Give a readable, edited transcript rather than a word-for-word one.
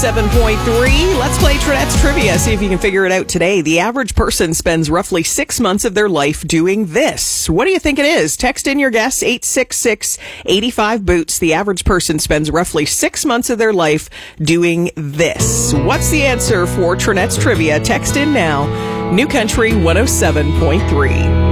7.3. Let's play Trinette's Trivia. See if you can figure it out today. The average person spends roughly 6 months of their life doing this. What do you think it is? Text in your guess, 866-85-BOOTS. The average person spends roughly 6 months of their life doing this. What's the answer for Trinette's Trivia? Text in now. New Country 107.3.